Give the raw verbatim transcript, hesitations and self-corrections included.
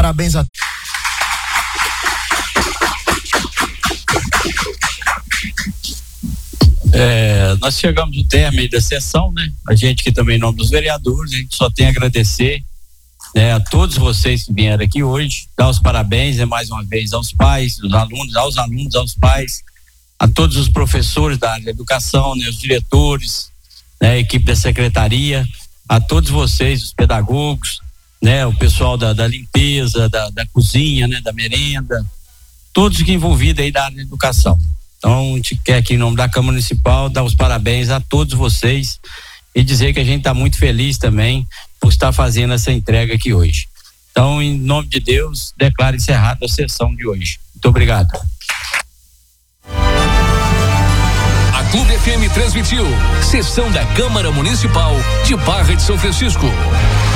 Parabéns a É, nós chegamos no término da sessão, né? A gente que também, em nome dos vereadores, a gente só tem a agradecer, né, a todos vocês que vieram aqui hoje, dar os parabéns, né, mais uma vez aos pais, aos alunos, aos alunos, aos pais, a todos os professores da área da educação, né, os diretores, né, a equipe da secretaria, a todos vocês, os pedagogos, né, o pessoal da, da limpeza, da, da cozinha, né, da merenda, todos que envolvidos aí da área da educação. Então, a gente quer aqui, em nome da Câmara Municipal, dar os parabéns a todos vocês e dizer que a gente está muito feliz também por estar fazendo essa entrega aqui hoje. Então, em nome de Deus, declaro encerrada a sessão de hoje. Muito obrigado. A Clube F M transmitiu sessão da Câmara Municipal de Barra de São Francisco.